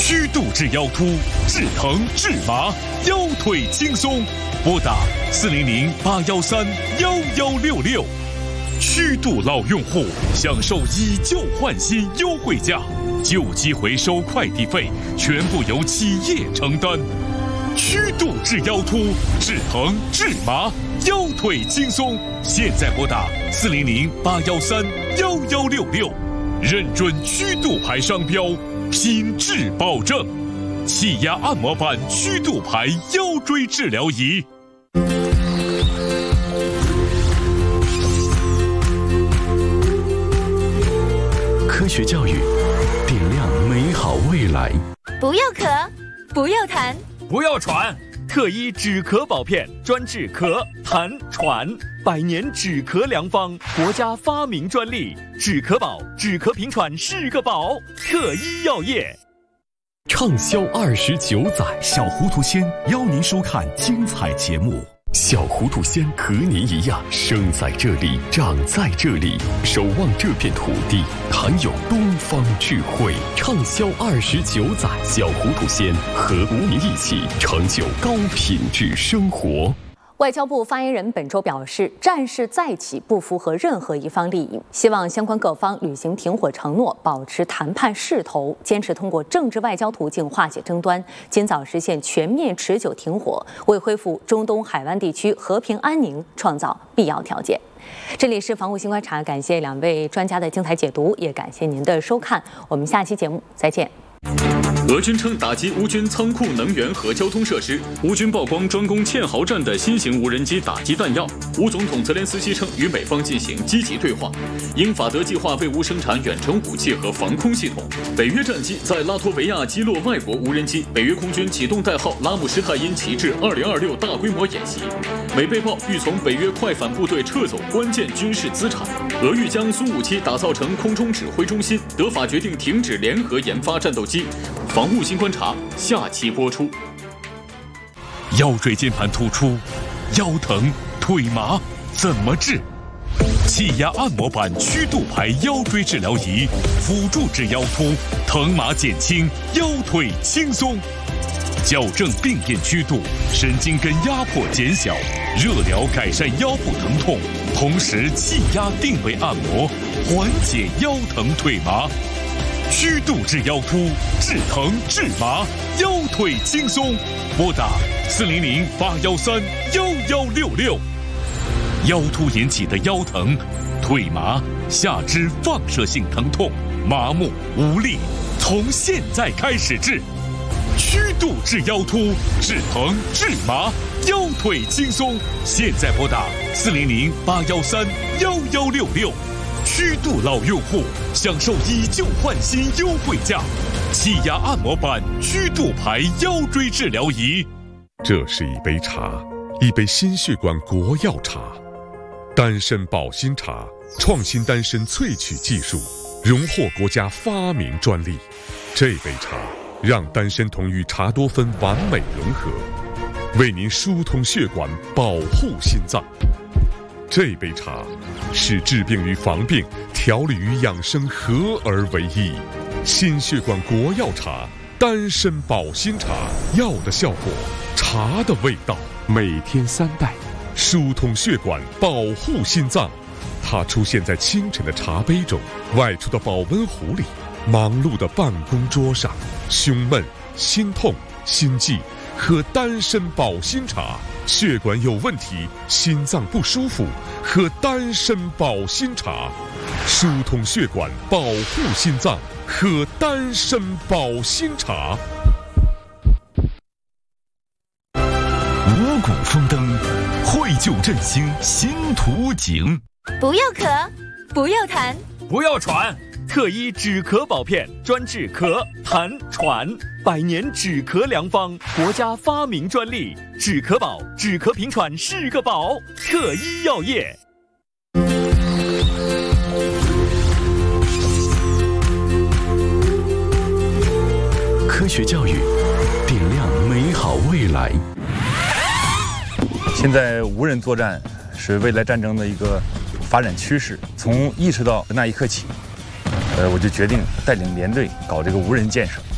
虚度至腰突、治疼治麻、腰腿轻松，拨打400-813-1166。虚度老用户享受以旧换新优惠价，旧机回收快递费全部由企业承担。虚度治腰突、治疼治麻、腰腿轻松，现在拨打400-813-1166，认准虚度牌商标，品质保证。气压按摩板虚度牌腰椎治疗仪。 科学教育，点亮美好未来。 不要咳，不要痰， 不要喘。特一止咳宝片，专治咳、痰、喘，100年止咳良方，国家发明专利。止咳宝，止咳平喘是个宝。特一药业。 畅销29载， 小糊涂仙邀您收看精彩节目。 小糊涂仙和您一样，生在这里，长在这里，守望这片土地，含有东方智慧。畅销29载，小糊涂仙和国民一起成就高品质生活。 外交部发言人本周表示，战事再起不符合任何一方利益，希望相关各方履行停火承诺，保持谈判势头，坚持通过政治外交途径化解争端，尽早实现全面持久停火，为恢复中东海湾地区和平安宁创造必要条件。这里是防务新观察，感谢2位专家的精彩解读，也感谢您的收看，我们下期节目再见。 俄军称打击乌军仓库、能源和交通设施。乌军曝光专攻堑壕战的新型无人机打击弹药。乌总统泽连斯基称与美方进行积极对话。英法德计划为乌生产远程武器和防空系统。北约战机在拉脱维亚击落外国无人机。北约空军启动代号拉姆施泰因旗帜2026大规模演习。美被曝欲从北约快反部队撤走关键军事资产。俄欲将苏57打造成空中指挥中心。德法决定停止联合研发战斗机。防务新观察下期播出。 腰椎间盘突出、腰疼、腿麻怎么治？气压按摩板虚度牌腰椎治疗仪，辅助治腰突、疼麻减轻、腰腿轻松，矫正病变曲度，神经根压迫减小，热疗改善腰部疼痛，同时气压定位按摩，缓解腰疼腿麻。虚度治腰突、治疼治麻、腰腿轻松，拨打400-813-1166。腰突引起的腰疼、腿麻、下肢放射性疼痛、麻木无力，从现在开始治。虚度治腰突、治疼治麻、腰腿轻松，现在拨打400-813-1166。虚度老用户享受以旧换新优惠价，气压按摩板虚度牌腰椎治疗仪。 这是一杯茶，一杯心血管国药茶，丹参保心茶，创新丹参萃取技术，荣获国家发明专利。这杯茶让丹参酮与茶多酚完美融合，为您疏通血管，保护心脏。这杯茶使治病与防病、调理与养生合而为一。心血管国药茶，丹参保心茶，药的效果，茶的味道。每天3袋，疏通血管，保护心脏。它出现在清晨的茶杯中，外出的保温壶里，忙碌的办公桌上。胸闷、心痛、心悸，喝丹参保心茶。血管有问题，心脏不舒服，喝丹参保心茶，疏通血管，保护心脏，喝丹参保心茶。 五谷丰登，绘就振兴新图景。 不要咳，不要痰， 不要喘。特一止咳宝片，专治咳、痰、喘，100年止咳良方，国家发明专利。止咳宝，止咳平喘是个宝。特一药业。 科学教育，点亮美好未来。 现在无人作战是未来战争的一个发展趋势。从意识到那一刻起，我就决定带领连队搞这个无人建设。